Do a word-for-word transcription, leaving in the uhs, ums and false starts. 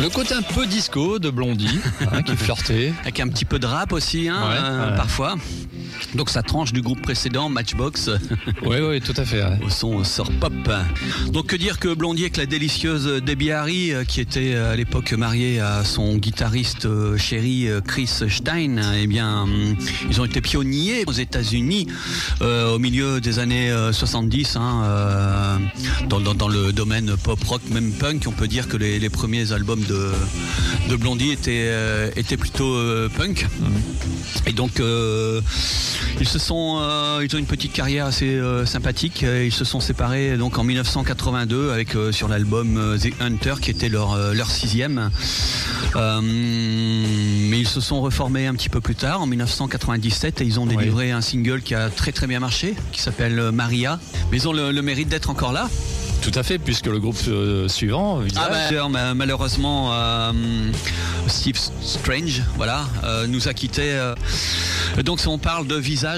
Le côté un peu disco de Blondie, hein, qui flirtait. Avec un petit peu de rap aussi, hein, Ouais, euh, ouais. parfois. Donc ça tranche du groupe précédent, Matchbox, Oui, oui, tout à fait. Ouais. au son sort pop. Donc que dire que Blondie avec la délicieuse Debbie Harry, euh, qui était euh, à l'époque mariée à son guitariste euh, chéri euh, Chris Stein, eh bien, hum, ils ont été pionniers aux États-Unis euh, au milieu des années euh, soixante-dix, hein, euh, dans, dans, dans le domaine pop rock, même punk. On peut dire que les, les premiers albums de, de Blondie étaient, euh, étaient plutôt euh, punk. Mmh. Et donc euh, ils se sont, euh, ils ont une petite carrière assez euh, sympathique. Ils se sont séparés donc en dix-neuf cent quatre-vingt-deux avec euh, sur l'album euh, The Hunter, qui était leur euh, leur sixième. Euh, mais ils se sont reformés un petit peu plus tard en dix-neuf cent quatre-vingt-dix-sept et ils ont délivré oui. un single qui a très très bien marché, qui s'appelle Maria. Mais ils ont le, le mérite d'être encore là. Tout à fait, puisque le groupe euh, suivant, Visage... Ah bah, malheureusement, euh, Steve Strange, voilà, euh, nous a quittés. Euh, donc si on parle de Visage,